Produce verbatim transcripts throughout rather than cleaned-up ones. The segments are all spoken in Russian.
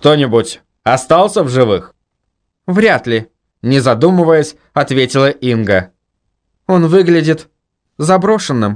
кто-нибудь остался в живых?» «Вряд ли», — не задумываясь, ответила Инга. «Он выглядит заброшенным».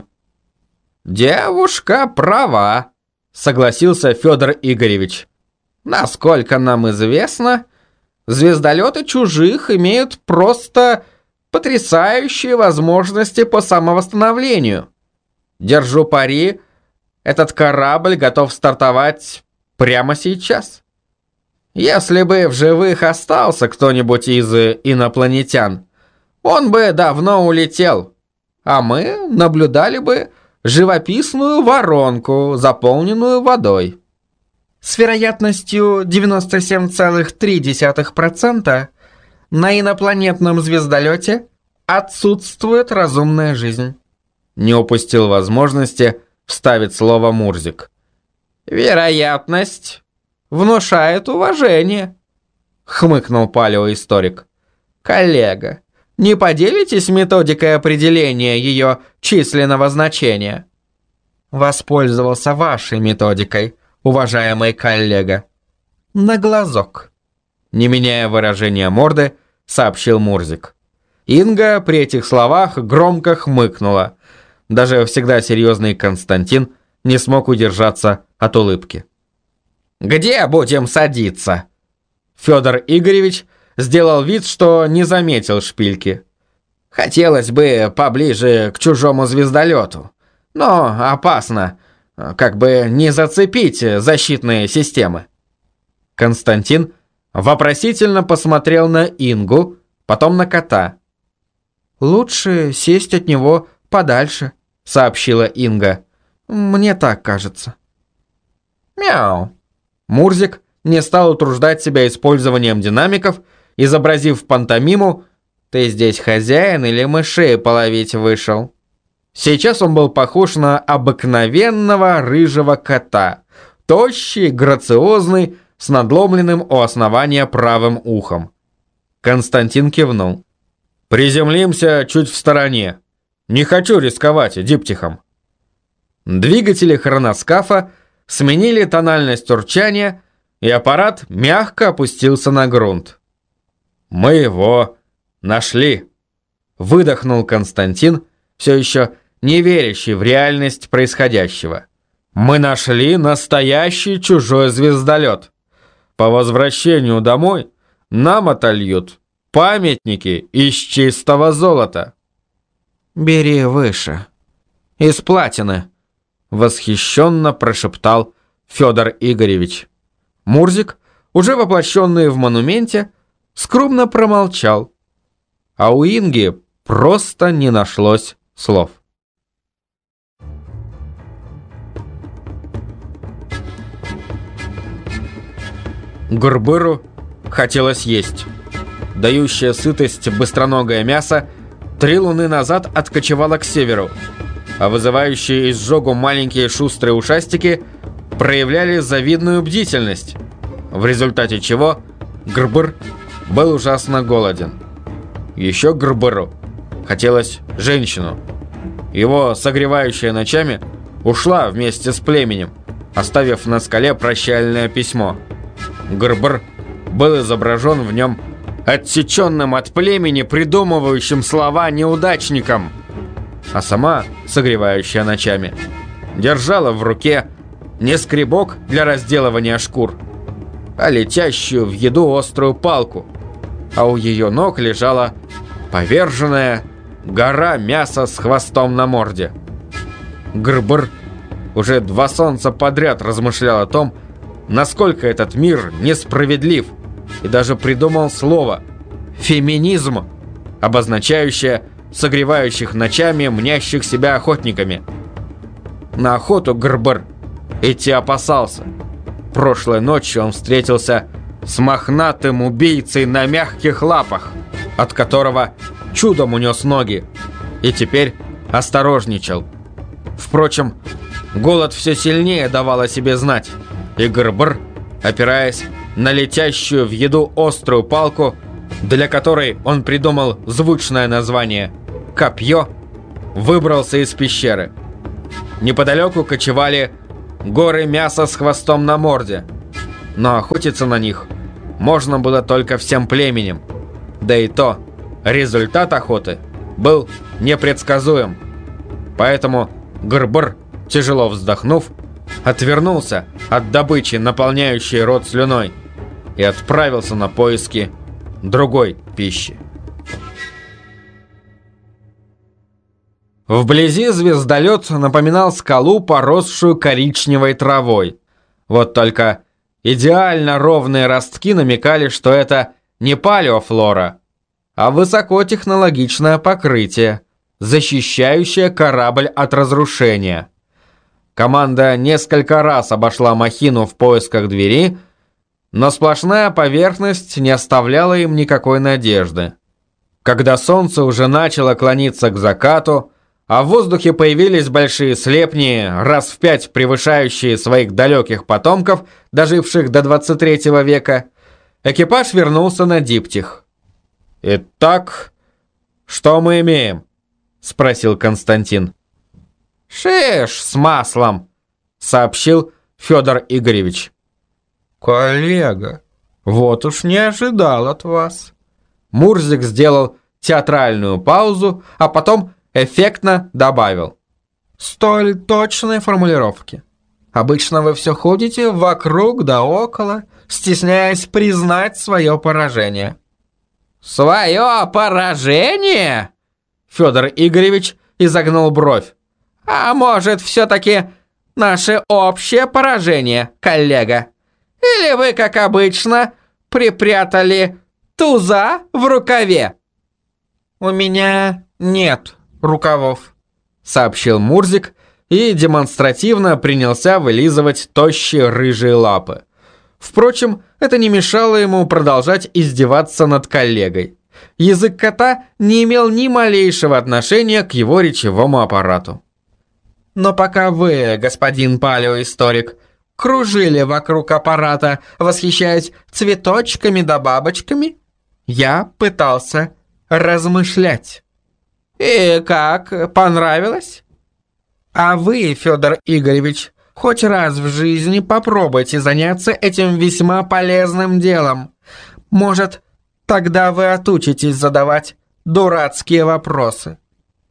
«Девушка права», — согласился Федор Игоревич. «Насколько нам известно, звездолеты чужих имеют просто потрясающие возможности по самовосстановлению. Держу пари, этот корабль готов стартовать прямо сейчас. Если бы в живых остался кто-нибудь из инопланетян, он бы давно улетел, а мы наблюдали бы живописную воронку, заполненную водой». С вероятностью девяносто семь целых три десятых процента на инопланетном звездолете отсутствует разумная жизнь. Не упустил возможности вставить слово Мурзик. «Вероятность внушает уважение», — хмыкнул палеоисторик. «Коллега, не поделитесь методикой определения ее численного значения?» «Воспользовался вашей методикой, уважаемый коллега. На глазок», — не меняя выражения морды, сообщил Мурзик. Инга при этих словах громко хмыкнула. Даже всегда серьезный Константин не смог удержаться от улыбки. «Где будем садиться?» Федор Игоревич сделал вид, что не заметил шпильки. «Хотелось бы поближе к чужому звездолету, но опасно, как бы не зацепить защитные системы». Константин вопросительно посмотрел на Ингу, потом на кота. «Лучше сесть от него подальше», — сообщила Инга. «Мне так кажется». «Мяу». Мурзик не стал утруждать себя использованием динамиков, изобразив пантомиму «Ты здесь хозяин или мышей половить вышел?». Сейчас он был похож на обыкновенного рыжего кота, тощий, грациозный, с надломленным у основания правым ухом. Константин кивнул. «Приземлимся чуть в стороне. Не хочу рисковать диптихом». Двигатели хроноскафа сменили тональность урчания, и аппарат мягко опустился на грунт. «Мы его нашли», — выдохнул Константин, все еще не верящий в реальность происходящего. «Мы нашли настоящий чужой звездолет. По возвращению домой нам отольют памятники из чистого золота». «Бери выше. Из платины», — восхищенно прошептал Федор Игоревич. Мурзик, уже воплощенный в монументе, скромно промолчал, а у Инги просто не нашлось слов. Гурбыру хотелось есть. Дающая сытость быстроногое мясо три луны назад откочевало к северу, а вызывающие изжогу маленькие шустрые ушастики проявляли завидную бдительность, в результате чего Гурбыр был ужасно голоден. Еще Гурбыру хотелось женщину. Его, согревающая ночами, ушла вместе с племенем, оставив на скале прощальное письмо. Гурбыр был изображен в нем отсеченным от племени, придумывающим слова неудачником, а сама, согревающая ночами, держала в руке не скребок для разделывания шкур, а летящую в еду острую палку, а у ее ног лежала поверженная гора мяса с хвостом на морде. Гурбыр уже два солнца подряд размышлял о том, насколько этот мир несправедлив, и даже придумал слово «феминизм», обозначающее согревающих ночами мнящих себя охотниками. На охоту Гурбыр идти опасался. Прошлой ночью он встретился с мохнатым убийцей на мягких лапах, от которого чудом унес ноги, и теперь осторожничал. Впрочем, голод все сильнее давал о себе знать, и Гурбыр, опираясь на летящую в еду острую палку, для которой он придумал звучное название «Копье», выбрался из пещеры. Неподалеку кочевали горы мяса с хвостом на морде. но охотиться на них можно было только всем племенем. Да и то, результат охоты был непредсказуем. Поэтому Гр-Бр, тяжело вздохнув, отвернулся от добычи, наполняющей рот слюной, и отправился на поиски другой пищи. Вблизи звездолет напоминал скалу, поросшую коричневой травой. Вот только идеально ровные ростки намекали, что это не палеофлора, а высокотехнологичное покрытие, защищающее корабль от разрушения. Команда несколько раз обошла махину в поисках двери, но сплошная поверхность не оставляла им никакой надежды. Когда солнце уже начало клониться к закату, а в воздухе появились большие слепни, раз в пять превышающие своих далеких потомков, доживших до двадцать третьего века, экипаж вернулся на диптих. «Итак, что мы имеем?» — спросил Константин. «Шиш с маслом», — сообщил Федор Игоревич. «Коллега, вот уж не ожидал от вас». Мурзик сделал театральную паузу, а потом эффектно добавил: «Столь точной формулировки. Обычно вы все ходите вокруг да около, стесняясь признать свое поражение». «Свое поражение?» Федор Игоревич изогнул бровь. «А может, все-таки наше общее поражение, коллега? Или вы, как обычно, припрятали туза в рукаве?» «У меня нет рукавов», — сообщил Мурзик и демонстративно принялся вылизывать тощие рыжие лапы. Впрочем, это не мешало ему продолжать издеваться над коллегой. Язык кота не имел ни малейшего отношения к его речевому аппарату. «Но пока вы, господин палеоисторик, кружили вокруг аппарата, восхищаясь цветочками да бабочками, я пытался размышлять». «И как, понравилось?» «А вы, Федор Игоревич, хоть раз в жизни попробуйте заняться этим весьма полезным делом. Может, тогда вы отучитесь задавать дурацкие вопросы».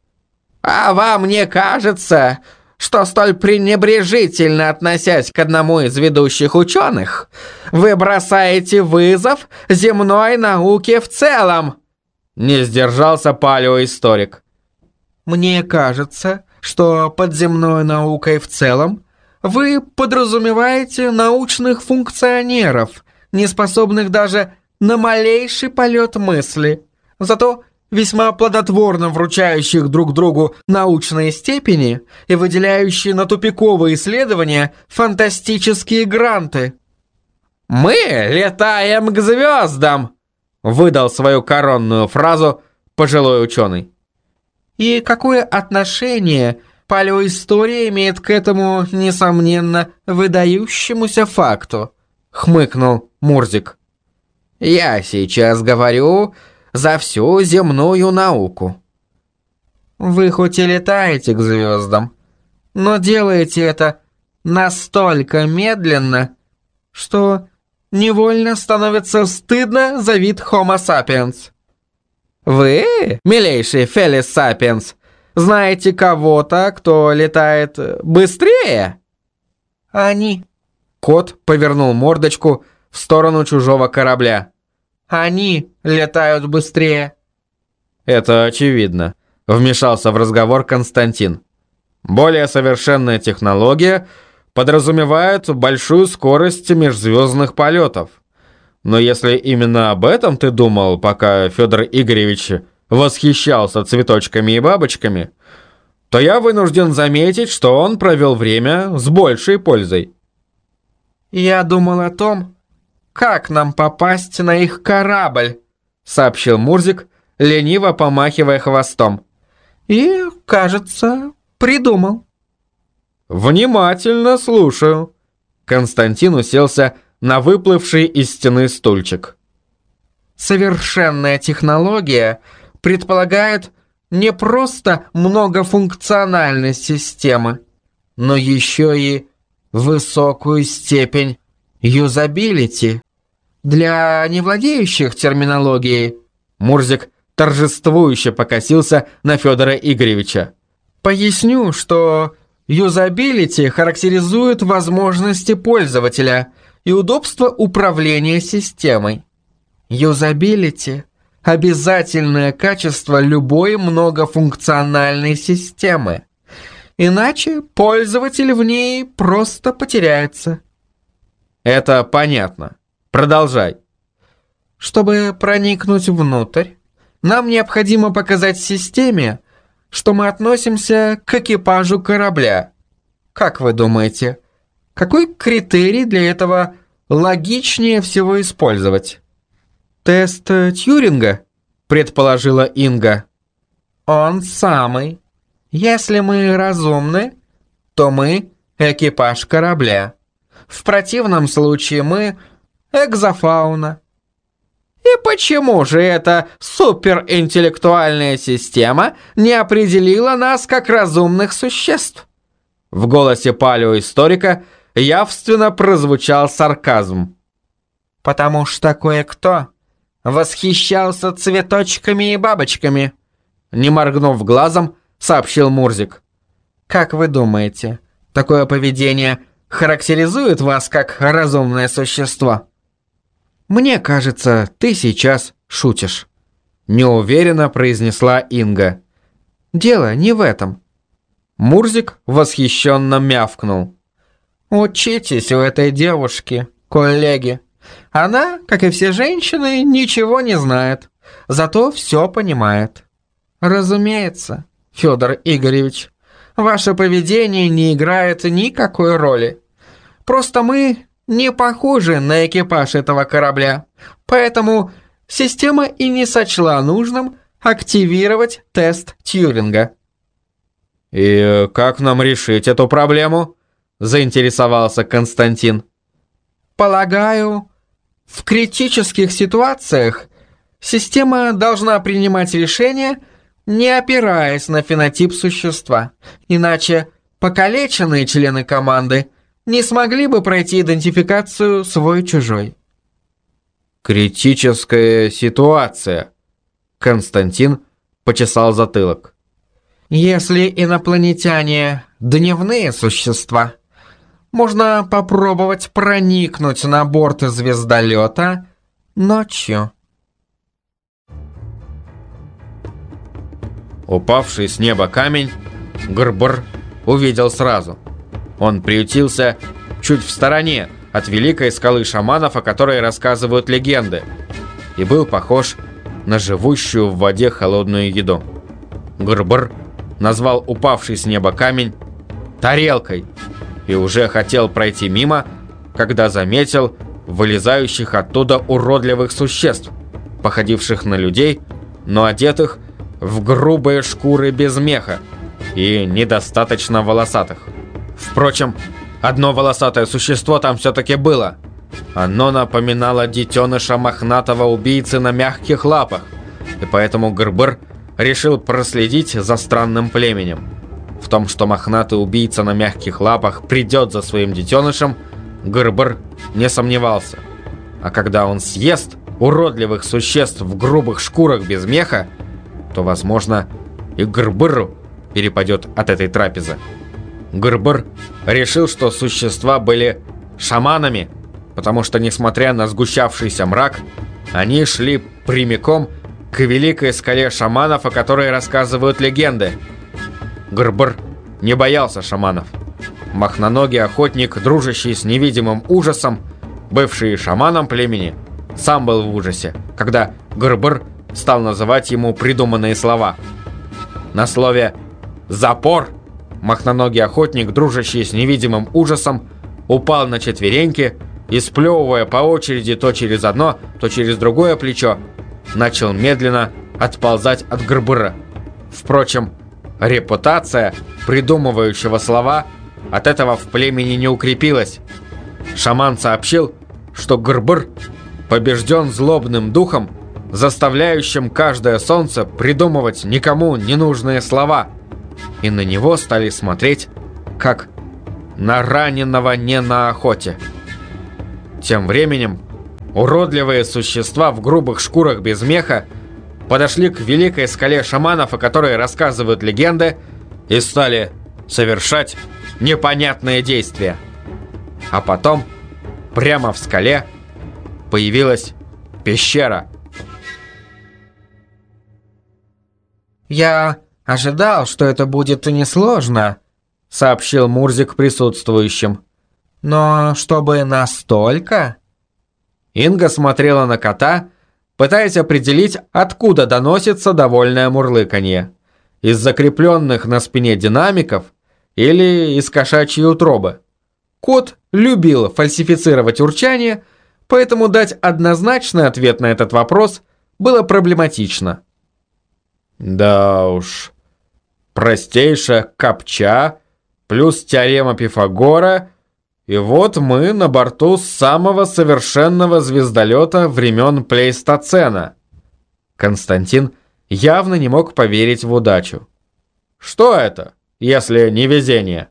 «А вам не кажется, что столь пренебрежительно относясь к одному из ведущих ученых, вы бросаете вызов земной науке в целом?» Не сдержался палеоисторик. «Мне кажется, что под земной наукой в целом вы подразумеваете научных функционеров, не способных даже на малейший полет мысли, зато весьма плодотворно вручающих друг другу научные степени и выделяющие на тупиковые исследования фантастические гранты». «Мы летаем к звездам!» — выдал свою коронную фразу пожилой ученый. «И какое отношение палеоистория имеет к этому, несомненно, выдающемуся факту?» — хмыкнул Мурзик. «Я сейчас говорю за всю земную науку». «Вы хоть и летаете к звездам, но делаете это настолько медленно, что невольно становится стыдно за вид Homo sapiens». «Вы, милейший Фелис Сапиенс, знаете кого-то, кто летает быстрее?» «Они». Кот повернул мордочку в сторону чужого корабля. «Они летают быстрее». «Это очевидно», — вмешался в разговор Константин. «Более совершенная технология подразумевает большую скорость межзвездных полетов. Но если именно об этом ты думал, пока Федор Игоревич восхищался цветочками и бабочками, то я вынужден заметить, что он провел время с большей пользой». «Я думал о том, как нам попасть на их корабль», — сообщил Мурзик, лениво помахивая хвостом. «И, кажется, придумал». «Внимательно слушаю». Константин уселся на выплывший из стены стульчик. «Совершенная технология предполагает не просто многофункциональность системы, но еще и высокую степень Юзабилити. Для невладеющих терминологией. Мурзик торжествующе покосился на Федора Игоревича. Поясню, что юзабилити характеризует возможности пользователя и удобство управления системой. Юзабилити – обязательное качество любой многофункциональной системы. Иначе пользователь в ней просто потеряется. Это понятно. Продолжай. Чтобы проникнуть внутрь, нам необходимо показать системе, что мы относимся к экипажу корабля. Как вы думаете, какой критерий для этого логичнее всего использовать? Тест Тьюринга, предположила Инга. Он самый. Если мы разумны, то мы экипаж корабля. В противном случае мы экзофауна. И почему же эта суперинтеллектуальная система не определила нас как разумных существ? В голосе палеоисторика явственно прозвучал сарказм. Потому что кое-кто восхищался цветочками и бабочками, не моргнув глазом, сообщил Мурзик. Как вы думаете, такое поведение характеризует вас как разумное существо? Мне кажется, ты сейчас шутишь, неуверенно произнесла Инга. Дело не в этом. Мурзик восхищенно мявкнул. Учитесь у этой девушки, коллеги. Она, как и все женщины, ничего не знает, зато все понимает. Разумеется, Федор Игоревич, ваше поведение не играет никакой роли. Просто мы не похожи на экипаж этого корабля, поэтому система и не сочла нужным активировать тест Тьюринга. «И как нам решить эту проблему?» – заинтересовался Константин. «Полагаю, в критических ситуациях система должна принимать решения, не опираясь на фенотип существа, иначе покалеченные члены команды не смогли бы пройти идентификацию свой-чужой». «Критическая ситуация», – Константин почесал затылок. «Если инопланетяне – дневные существа, можно попробовать проникнуть на борт звездолета ночью». Упавший с неба камень Грбр увидел сразу. Он приютился чуть в стороне от великой скалы шаманов, о которой рассказывают легенды, и был похож на живущую в воде холодную еду. Грбр назвал упавший с неба камень тарелкой и уже хотел пройти мимо, когда заметил вылезающих оттуда уродливых существ, походивших на людей, но одетых в грубые шкуры без меха и недостаточно волосатых. Впрочем, одно волосатое существо там все-таки было. Оно напоминало детеныша мохнатого убийцы на мягких лапах, и поэтому Грбр решил проследить за странным племенем. В том, что мохнатый убийца на мягких лапах придет за своим детенышем, Грбр не сомневался. А когда он съест уродливых существ в грубых шкурах без меха, то, возможно, и Грбру перепадет от этой трапезы. Грбр решил, что существа были шаманами, потому что, несмотря на сгущавшийся мрак, они шли прямиком к великой скале шаманов, о которой рассказывают легенды. Грбр не боялся шаманов. Мохноногий охотник, дружащий с невидимым ужасом, бывший шаманом племени, сам был в ужасе, когда Грбр стал называть ему придуманные слова. На слове «запор» мохноногий охотник, дружащий с невидимым ужасом, упал на четвереньки и, сплевывая по очереди то через одно, то через другое плечо, начал медленно отползать от Грбра. Впрочем, репутация придумывающего слова от этого в племени не укрепилась. Шаман сообщил, что Грбр побежден злобным духом, заставляющим каждое солнце придумывать никому ненужные слова, и на него стали смотреть, как на раненого не на охоте. Тем временем уродливые существа в грубых шкурах без меха подошли к великой скале шаманов, о которой рассказывают легенды, и стали совершать непонятные действия. А потом прямо в скале появилась пещера. «Я ожидал, что это будет несложно», — сообщил Мурзик присутствующим. «Но чтобы настолько...» Инга смотрела на кота, пытаясь определить, откуда доносится довольное мурлыканье. Из закрепленных на спине динамиков или из кошачьей утробы. Кот любил фальсифицировать урчание, поэтому дать однозначный ответ на этот вопрос было проблематично. Да уж, простейшая капча плюс теорема Пифагора, и вот мы на борту самого совершенного звездолета времен Плейстоцена. Константин явно не мог поверить в удачу. Что это, если не везение?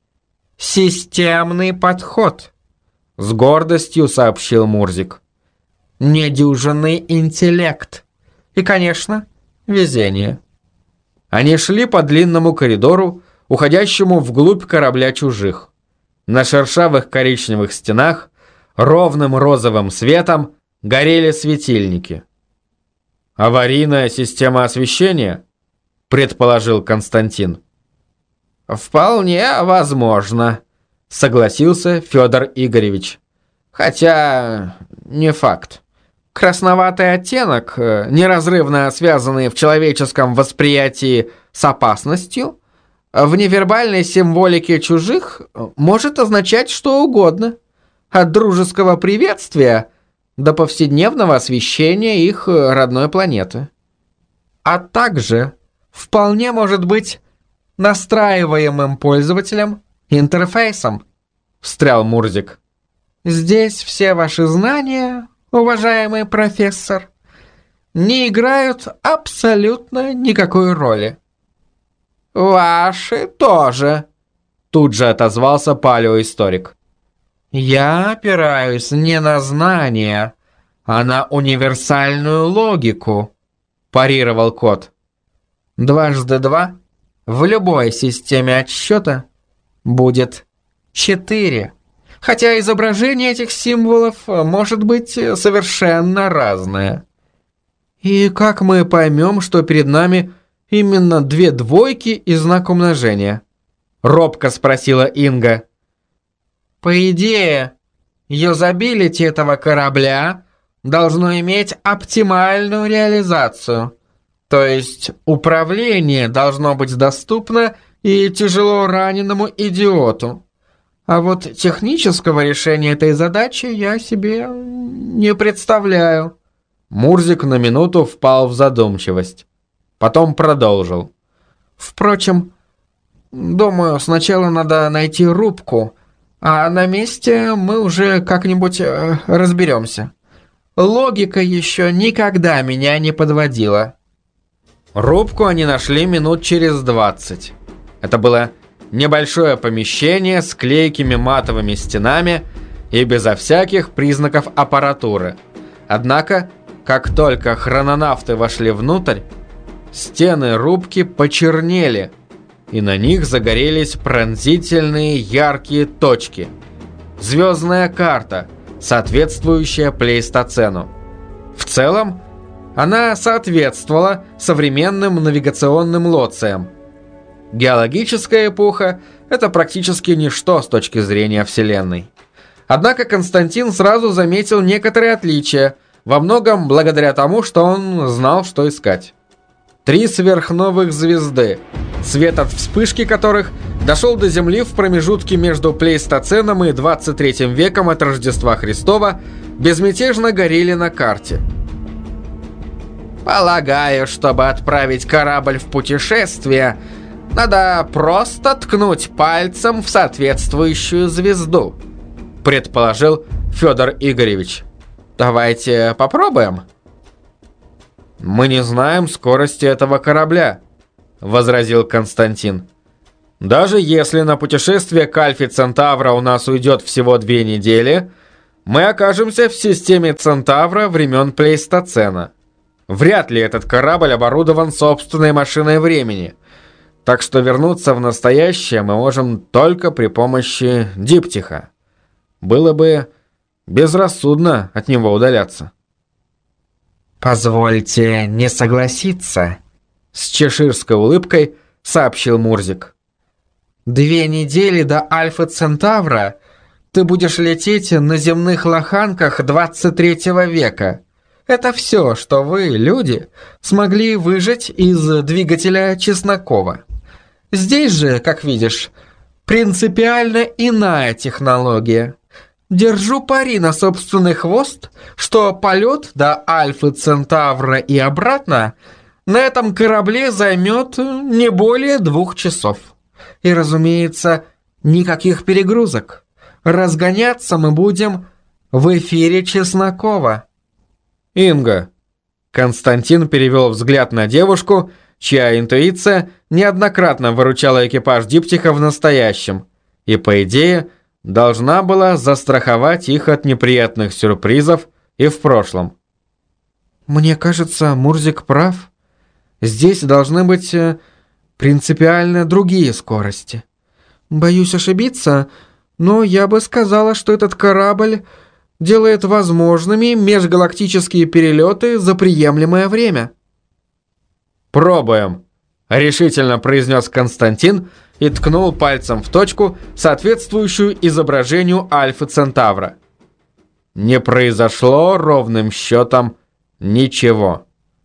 «Системный подход», — с гордостью сообщил Мурзик. «Недюжинный интеллект. И, конечно, везение». Они шли по длинному коридору, уходящему вглубь корабля чужих. На шершавых коричневых стенах ровным розовым светом горели светильники. «Аварийная система освещения?» — предположил Константин. «Вполне возможно», — согласился Федор Игоревич. «Хотя не факт. Красноватый оттенок, неразрывно связанный в человеческом восприятии с опасностью, в невербальной символике чужих может означать что угодно. От дружеского приветствия до повседневного освещения их родной планеты. А также вполне может быть настраиваемым пользователем интерфейсом», — встрял Мурзик. «Здесь все ваши знания, уважаемый профессор, не играют абсолютно никакой роли». «Ваши тоже», — тут же отозвался палеоисторик. «Я опираюсь не на знания, а на универсальную логику», — парировал кот. «Дважды два в любой системе отсчета будет четыре, хотя изображение этих символов может быть совершенно разное». «И как мы поймем, что перед нами именно две двойки и знак умножения?» — робко спросила Инга. «По идее, юзабилити этого корабля должно иметь оптимальную реализацию. То есть управление должно быть доступно и тяжело раненому идиоту. А вот технического решения этой задачи я себе не представляю». Мурзик на минуту впал в задумчивость. Потом продолжил. «Впрочем, думаю, сначала надо найти рубку, а на месте мы уже как-нибудь э, разберемся. Логика еще никогда меня не подводила». Рубку они нашли минут через двадцать. Это было небольшое помещение с клейкими матовыми стенами и безо всяких признаков аппаратуры. Однако, как только хрононавты вошли внутрь, стены рубки почернели, и на них загорелись пронзительные яркие точки. Звездная карта, соответствующая Плейстоцену. В целом, она соответствовала современным навигационным лоциям. Геологическая эпоха – это практически ничто с точки зрения Вселенной. Однако Константин сразу заметил некоторые отличия, во многом благодаря тому, что он знал, что искать. Три сверхновых звезды, свет от вспышки которых дошел до Земли в промежутке между Плейстоценом и двадцать третьим веком от Рождества Христова, безмятежно горели на карте. «Полагаю, чтобы отправить корабль в путешествие, надо просто ткнуть пальцем в соответствующую звезду», — предположил Федор Игоревич. «Давайте попробуем». «Мы не знаем скорости этого корабля», — возразил Константин. «Даже если на путешествие к Альфе Центавра у нас уйдет всего две недели, мы окажемся в системе Центавра времен Плейстоцена. Вряд ли этот корабль оборудован собственной машиной времени, так что вернуться в настоящее мы можем только при помощи диптиха. Было бы безрассудно от него удаляться. «Позвольте не согласиться», — с чеширской улыбкой сообщил Мурзик. «Две недели до Альфа Центавра ты будешь лететь на земных лоханках двадцать третьего века. Это все, что вы, люди, смогли выжать из двигателя Чеснокова. Здесь же, как видишь, принципиально иная технология. Держу пари на собственный хвост, что полет до Альфы Центавра и обратно на этом корабле займет не более двух часов. И, разумеется, никаких перегрузок. Разгоняться мы будем в эфире Чеснокова». «Инга». Константин перевел взгляд на девушку, чья интуиция неоднократно выручала экипаж диптиха в настоящем, и, по идее, должна была застраховать их от неприятных сюрпризов и в прошлом. «Мне кажется, Мурзик прав. Здесь должны быть э, принципиально другие скорости. Боюсь ошибиться, но я бы сказала, что этот корабль делает возможными межгалактические перелеты за приемлемое время». «Пробуем», — решительно произнес Константин и ткнул пальцем в точку, соответствующую изображению Альфы Центавра. Не произошло ровным счетом ничего.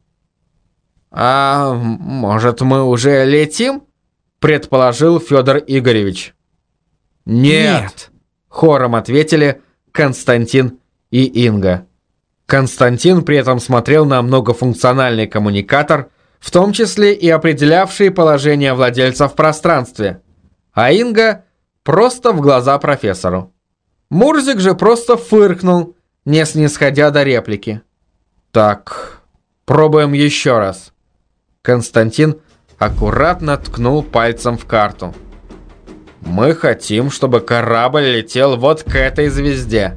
«А может, мы уже летим?» — предположил Федор Игоревич. «Нет», Нет. — хором ответили Константин и Инга. Константин при этом смотрел на многофункциональный коммуникатор, в том числе и определявший положение владельца в пространстве, а Инга просто в глаза профессору. Мурзик же просто фыркнул, не снисходя до реплики. «Так, пробуем еще раз». Константин аккуратно ткнул пальцем в карту. «Мы хотим, чтобы корабль летел вот к этой звезде».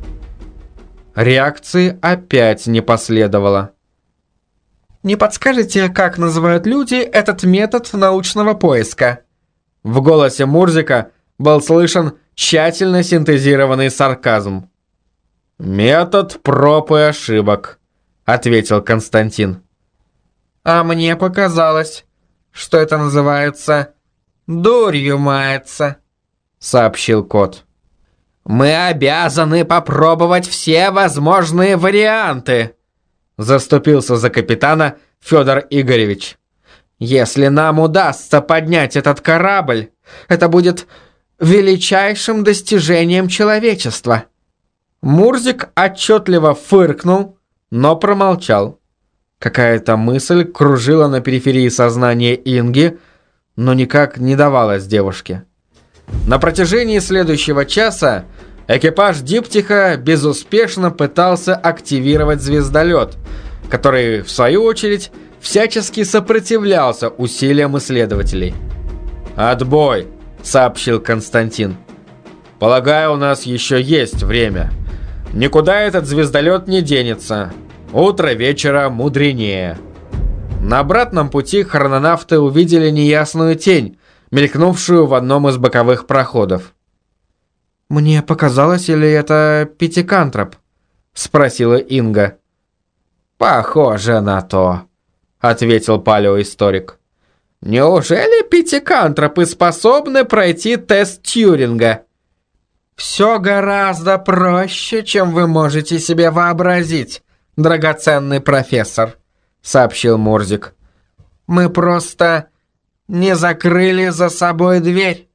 Реакции опять не последовало. «Не подскажете, как называют люди этот метод научного поиска?» В голосе Мурзика был слышен тщательно синтезированный сарказм. «Метод проб и ошибок», — ответил Константин. «А мне показалось, что это называется дурью мается», — сообщил кот. «Мы обязаны попробовать все возможные варианты», — заступился за капитана Федор Игоревич. «Если нам удастся поднять этот корабль, это будет величайшим достижением человечества». Мурзик отчетливо фыркнул, но промолчал. Какая-то мысль кружила на периферии сознания Инги, но никак не давалась девушке. На протяжении следующего часа экипаж диптиха безуспешно пытался активировать звездолет, который, в свою очередь, всячески сопротивлялся усилиям исследователей. «Отбой», — сообщил Константин. «Полагаю, у нас еще есть время. Никуда этот звездолет не денется. Утро вечера мудренее». На обратном пути хрононавты увидели неясную тень, мелькнувшую в одном из боковых проходов. «Мне показалось, или это пятикантроп?» — спросила Инга. «Похоже на то», — ответил палеоисторик. «Неужели пятикантропы способны пройти тест Тьюринга?» «Все гораздо проще, чем вы можете себе вообразить, драгоценный профессор», — сообщил Мурзик. «Мы просто не закрыли за собой дверь».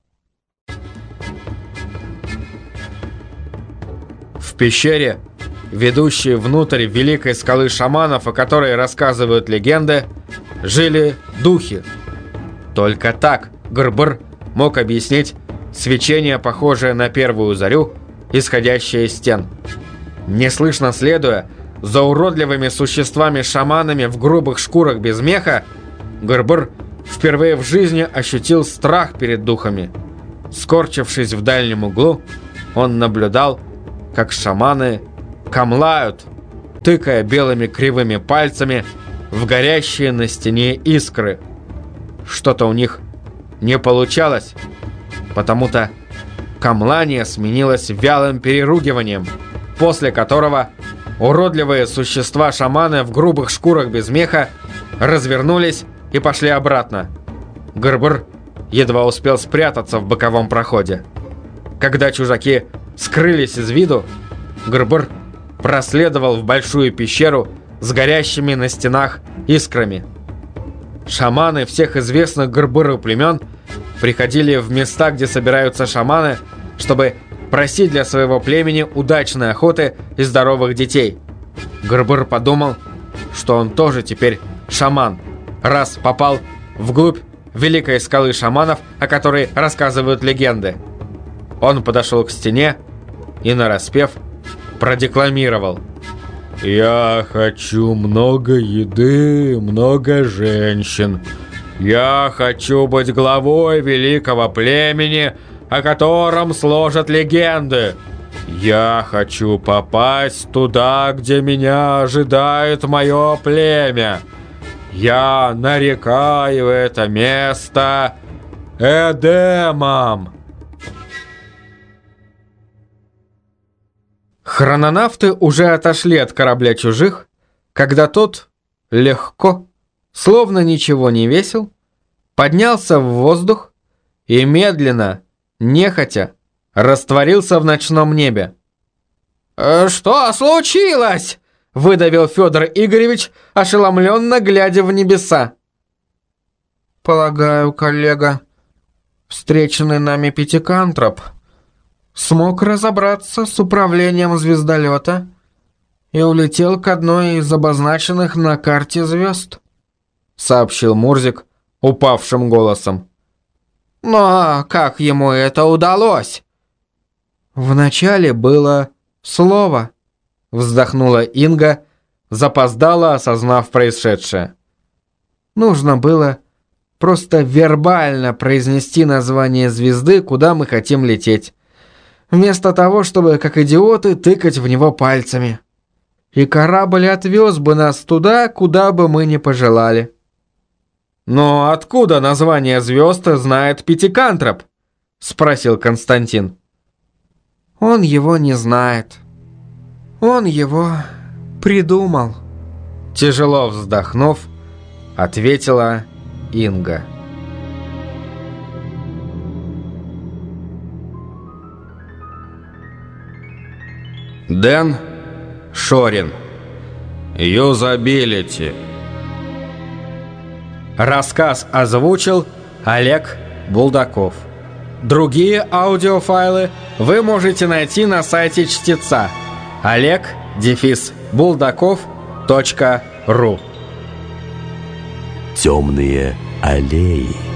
В пещере, ведущей внутрь великой скалы шаманов, о которой рассказывают легенды, жили духи. Только так Грбр мог объяснить свечение, похожее на первую зарю, исходящее из стен. Неслышно следуя за уродливыми существами-шаманами в грубых шкурах без меха, Грбр впервые в жизни ощутил страх перед духами. Скорчившись в дальнем углу, он наблюдал, как шаманы камлают, тыкая белыми кривыми пальцами в горящие на стене искры. Что-то у них не получалось, потому-то камлание сменилось вялым переругиванием, после которого уродливые существа-шаманы в грубых шкурах без меха развернулись и пошли обратно. Гыр-быр едва успел спрятаться в боковом проходе. Когда чужаки скрылись из виду, Гыр-быр проследовал в большую пещеру с горящими на стенах искрами. Шаманы всех известных Гыр-быру племен приходили в места, где собираются шаманы, чтобы просить для своего племени удачной охоты и здоровых детей. Гыр-быр подумал, что он тоже теперь шаман, раз попал вглубь великой скалы шаманов, о которой рассказывают легенды. Он подошел к стене и нараспев продекламировал: «Я хочу много еды, много женщин. Я хочу быть главой великого племени, о котором сложат легенды. Я хочу попасть туда, где меня ожидает мое племя. Я нарекаю это место Эдемом». Хрононавты уже отошли от корабля чужих, когда тот легко, словно ничего не весил, поднялся в воздух и медленно, нехотя, растворился в ночном небе. «Что случилось?» — выдавил Федор Игоревич, ошеломленно глядя в небеса. «Полагаю, коллега, встреченный нами пятикантроп смог разобраться с управлением звездолета и улетел к одной из обозначенных на карте звезд», — сообщил Мурзик упавшим голосом. «Но как ему это удалось?» «Вначале было слово», — вздохнула Инга, запоздала, осознав происшедшее. «Нужно было просто вербально произнести название звезды, куда мы хотим лететь, вместо того, чтобы, как идиоты, тыкать в него пальцами. И корабль отвез бы нас туда, куда бы мы ни пожелали». «Но откуда название звезд знает пятикантроп?» — спросил Константин. «Он его не знает. Он его придумал», — тяжело вздохнув, ответила Инга. Дэн Шорин. Юзабилити. Рассказ озвучил Олег Булдаков. Другие аудиофайлы вы можете найти на сайте чтеца олег дефис булдаков точка ру. Темные аллеи.